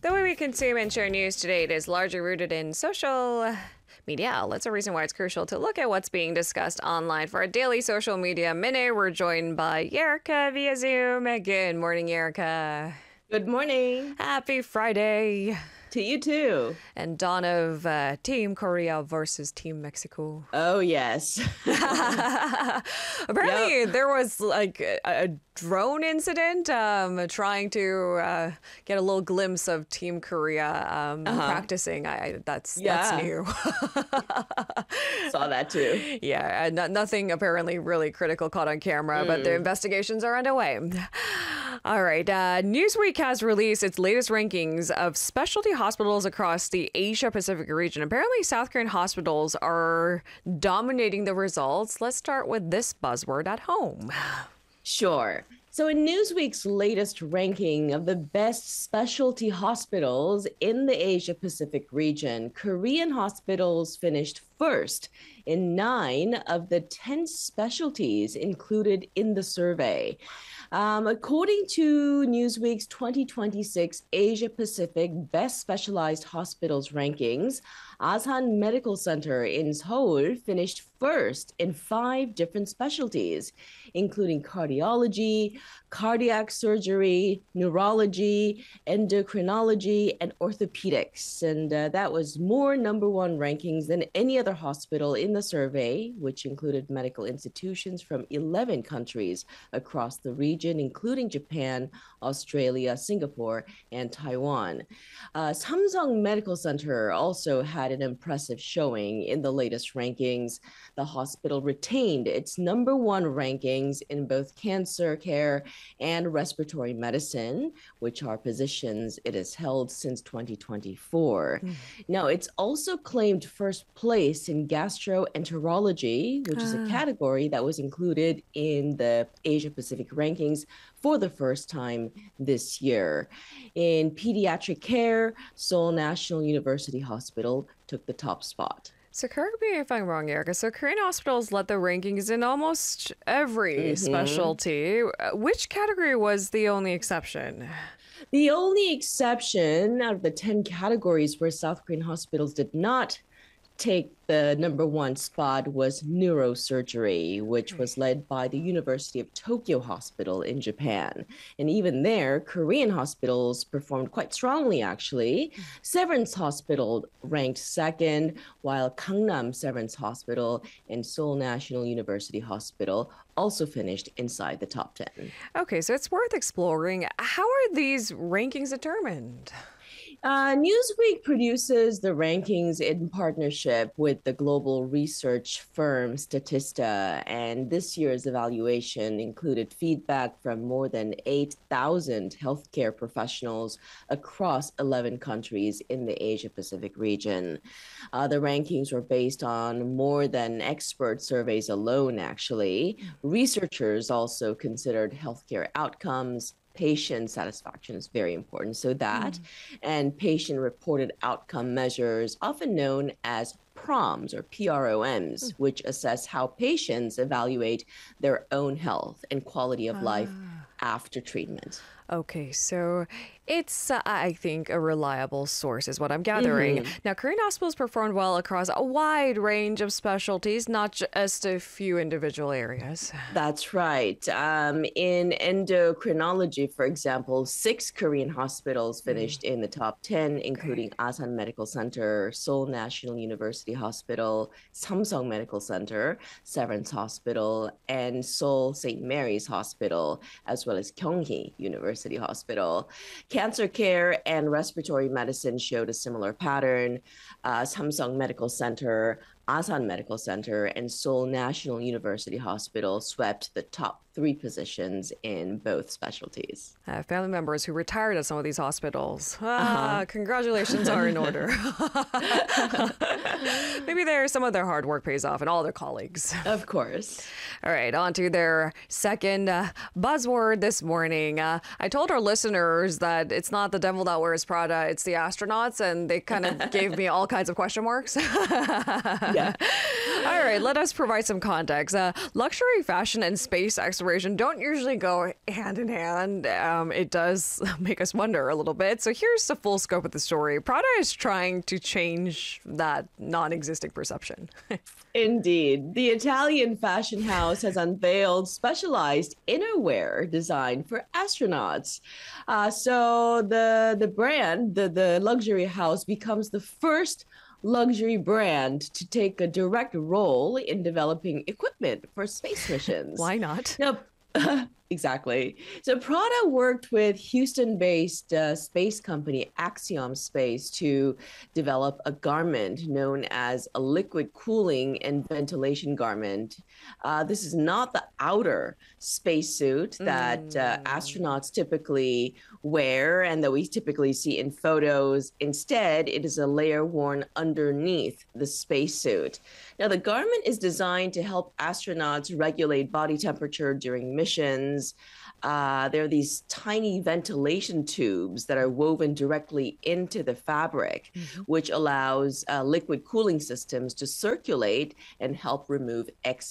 The way we consume and share news today is largely rooted in social media outlets, a reason why it's crucial to look at what's being discussed online. For our daily social media minute, we're joined by Yerika via Zoom. Good morning, Yerika. Good morning. Happy Friday. To you too. And dawn of Team Korea versus Team Mexico. Oh, yes. Apparently, there was like a drone incident trying to get a little glimpse of Team Korea practicing. That's new. Saw that too. Yeah, nothing apparently really critical caught on camera, but the investigations are underway. All right, Newsweek has released its latest rankings of specialty hospitals across the Asia-Pacific region. Apparently, South Korean hospitals are dominating the results. Let's start with this buzzword at home. Sure. So in Newsweek's latest ranking of the best specialty hospitals in the Asia-Pacific region, Korean hospitals finished first in 9 of the 10 specialties included in the survey. According to Newsweek's 2026 Asia Pacific Best Specialized Hospitals rankings, Asan Medical Center in Seoul finished first in 5 different specialties, including cardiology, cardiac surgery, neurology, endocrinology, and orthopedics. And that was more #1 rankings than any other hospital in the survey, which included medical institutions from 11 countries across the region, including Japan, Australia, Singapore, and Taiwan. Samsung Medical Center also had an impressive showing in the latest rankings. The hospital retained its #1 rankings in both cancer care and respiratory medicine, which are positions it has held since 2024. Now, it's also claimed first place in gastroenterology, which is a category that was included in the Asia Pacific rankings for the first time this year. In pediatric care, Seoul National University Hospital took the top spot. So correct me if I'm wrong, Yerika. So Korean hospitals led the rankings in almost every specialty. Which category was the only exception? The only exception out of the 10 categories where South Korean hospitals did not take the #1 spot was neurosurgery, which was led by the University of Tokyo Hospital in Japan. And even there, Korean hospitals performed quite strongly, actually. Severance Hospital ranked second, while Gangnam Severance Hospital and Seoul National University Hospital also finished inside the top 10. Okay, so it's worth exploring. How are these rankings determined? Newsweek produces the rankings in partnership with the global research firm Statista, and this year's evaluation included feedback from more than 8,000 healthcare professionals across 11 countries in the Asia-Pacific region. The rankings were based on more than expert surveys alone, actually. Researchers also considered healthcare outcomes. Patient satisfaction is very important. So that and patient-reported outcome measures, often known as PROMs or PROMs, which assess how patients evaluate their own health and quality of life after treatment. Okay, so it's, I think, a reliable source is what I'm gathering. Now, Korean hospitals performed well across a wide range of specialties, not just a few individual areas. That's right. In endocrinology, for example, 6 Korean hospitals finished in the top 10, including Asan Medical Center, Seoul National University Hospital, Samsung Medical Center, Severance Hospital, and Seoul St. Mary's Hospital, as well as Kyunghee University Hospital. Cancer care and respiratory medicine showed a similar pattern. Samsung Medical Center, Asan Medical Center, and Seoul National University Hospital swept the top 3 positions in both specialties. Family members who retired at some of these hospitals. Congratulations are in order. Maybe some of their hard work pays off and all their colleagues. Of course. All right, on to their second buzzword this morning. I told our listeners that it's not the devil that wears Prada, it's the astronauts, and they kind of gave me all kinds of question marks. Yeah. All right, let us provide some context. Luxury fashion and space exploration don't usually go hand in hand. It does make us wonder a little bit. So here's the full scope of the story. Prada is trying to change that non-existing perception. Indeed. The Italian fashion house has unveiled specialized innerwear designed for astronauts. So the brand, the luxury house, becomes the first luxury brand to take a direct role in developing equipment for space missions. Why not? Now, exactly. So Prada worked with Houston-based space company Axiom Space to develop a garment known as a liquid cooling and ventilation garment. This is not the outer spacesuit that astronauts typically wear and that we typically see in photos. Instead, it is a layer worn underneath the spacesuit. Now, the garment is designed to help astronauts regulate body temperature during missions. There are these tiny ventilation tubes that are woven directly into the fabric, which allows liquid cooling systems to circulate and help remove excess